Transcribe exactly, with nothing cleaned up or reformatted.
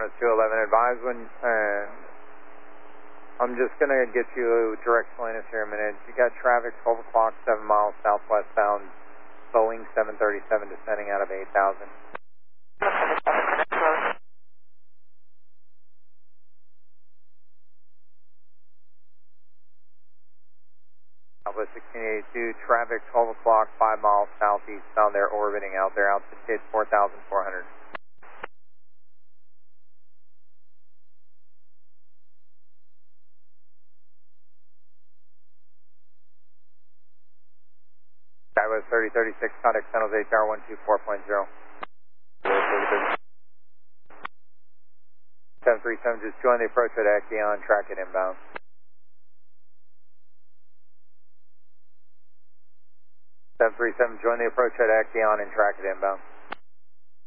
uh, two eleven, advise when, uh, I'm just going to get you direct Salinas here in a minute. You got traffic, twelve o'clock, seven miles southwest bound, Boeing seven thirty-seven descending out of eight thousand. Southwest sixteen eighty-two, traffic, twelve o'clock, five miles southeast bound, they're orbiting out there, altitude four thousand four hundred. Skywest thirty thirty-six, contact San Jose Tower one two four point zero. seven three seven, just join the approach at Axion, track it inbound. seven three seven, join the approach at Axion and track it inbound.